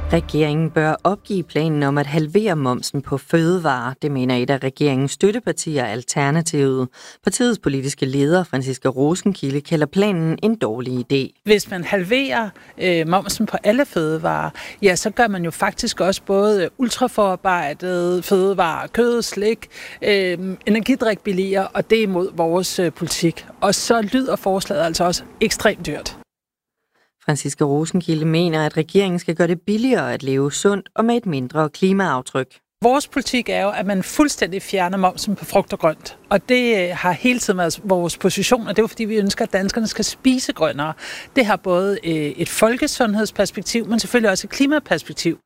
Regeringen bør opgive planen om at halvere momsen på fødevarer. Det mener et af regeringens støttepartier, Alternativet. Partiets politiske leder, Franciska Rosenkilde, kalder planen en dårlig idé. Hvis man halverer momsen på alle fødevarer, ja, så gør man jo faktisk også både ultraforarbejdede fødevarer, kød, slik, energidrik billigere, og det er imod vores politik. Og så lyder forslaget altså også ekstremt dyrt. Franciska Rosenkilde mener, at regeringen skal gøre det billigere at leve sundt og med et mindre klimaaftryk. Vores politik er jo, at man fuldstændig fjerner momsen på frugt og grønt. Og det har hele tiden været vores position, og det er jo fordi, vi ønsker, at danskerne skal spise grønnere. Det har både et folkesundhedsperspektiv, men selvfølgelig også et klimaperspektiv.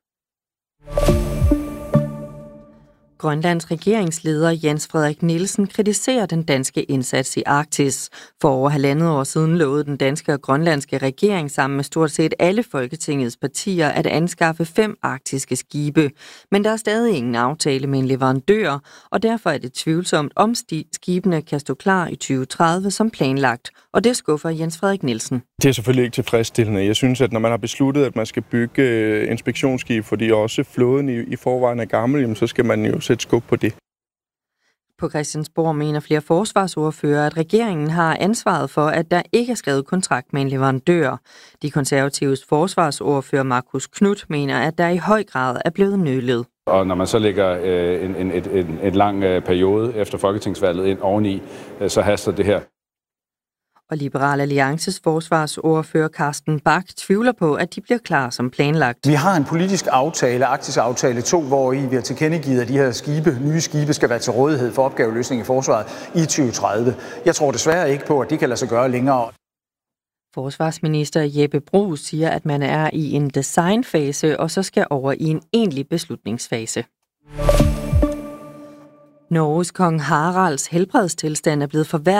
Grønlands regeringsleder Jens Frederik Nielsen kritiserer den danske indsats i Arktis. For over 1,5 år siden lovede den danske og grønlandske regering sammen med stort set alle Folketingets partier at anskaffe 5 arktiske skibe. Men der er stadig ingen aftale med en leverandør, og derfor er det tvivlsomt, om skibene kan stå klar i 2030 som planlagt. Og det skuffer Jens Frederik Nielsen. Det er selvfølgelig ikke tilfredsstillende. Jeg synes, at når man har besluttet, at man skal bygge inspektionsskib, fordi også flåden i forvejen er gammel, så skal man jo sætte skub på det. På Christiansborg mener flere forsvarsordfører, at regeringen har ansvaret for, at der ikke er skrevet kontrakt med en leverandør. De konservatives forsvarsordfører Marcus Knudt mener, at der i høj grad er blevet nølet. Og når man så lægger en lang periode efter folketingsvalget ind oveni, så haster det her. Og Liberal Alliances forsvarsordfører Carsten Bach tvivler på, at de bliver klar som planlagt. Vi har en politisk aftale, Arktis Aftale 2, hvor vi har tilkendegivet, at de her nye skibe skal være til rådighed for opgaveløsning i forsvaret i 2030. Jeg tror desværre ikke på, at det kan lade sig gøre længere. Forsvarsminister Jeppe Bruus siger, at man er i en designfase, og så skal over i en egentlig beslutningsfase. Norges kong Haralds helbredstilstand er blevet forværret